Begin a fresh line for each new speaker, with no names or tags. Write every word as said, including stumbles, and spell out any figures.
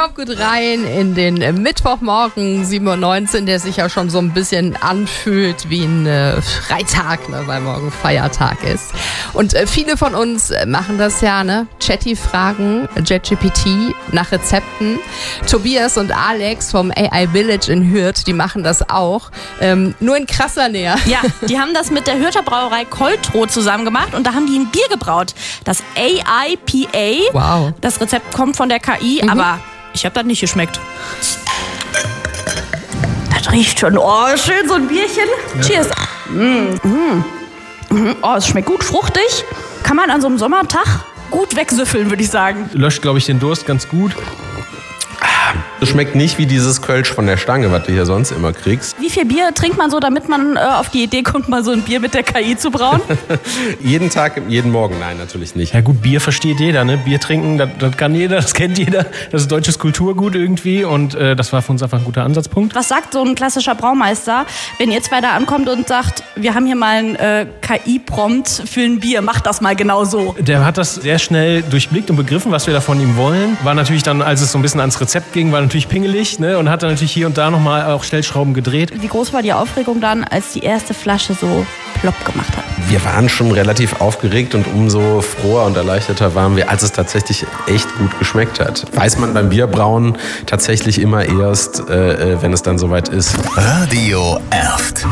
Kommt gut rein in den Mittwochmorgen sieben Uhr neunzehn, der sich ja schon so ein bisschen anfühlt wie ein äh, Freitag, ne, weil morgen Feiertag ist. Und äh, viele von uns machen das ja, ne? Chatty-Fragen, JetGPT nach Rezepten. Tobias und Alex vom A I Village in Hürth, die machen das auch, ähm, nur in krasser Nähe.
Ja, die haben das mit der Hürther Brauerei Koltrow zusammen gemacht und da haben die ein Bier gebraut. Das A I P A.
Wow.
Das Rezept kommt von der K I, mhm. aber ich habe das nicht geschmeckt. Das riecht schon. Oh, schön so ein Bierchen. Ja. Cheers. Mm. Mm. Oh, es schmeckt gut, fruchtig. Kann man an so einem Sommertag gut wegsüffeln, würde ich sagen.
Löscht, glaube ich, den Durst ganz gut.
Das schmeckt nicht wie dieses Kölsch von der Stange, was du hier sonst immer kriegst.
Wie viel Bier trinkt man so, damit man äh, auf die Idee kommt, mal so ein Bier mit der K I zu brauen?
Jeden Tag, jeden Morgen? Nein, natürlich nicht.
Ja gut, Bier versteht jeder, ne? Bier trinken, das, das kann jeder, das kennt jeder. Das ist deutsches Kulturgut irgendwie und äh, das war für uns einfach ein guter Ansatzpunkt.
Was sagt so ein klassischer Braumeister, wenn ihr zwei da ankommt und sagt, wir haben hier mal einen äh, K I-Prompt für ein Bier, macht das mal genau so?
Der hat das sehr schnell durchblickt und begriffen, was wir da von ihm wollen. War natürlich dann, als es so ein bisschen ans Rezept ging, war natürlich pingelig, ne? Und hat dann natürlich hier und da nochmal auch Stellschrauben gedreht.
Wie groß war die Aufregung dann, als die erste Flasche so plopp gemacht hat?
Wir waren schon relativ aufgeregt und umso froher und erleichterter waren wir, als es tatsächlich echt gut geschmeckt hat. Weiß man beim Bierbrauen tatsächlich immer erst, äh, wenn es dann soweit ist.
Radio Erft.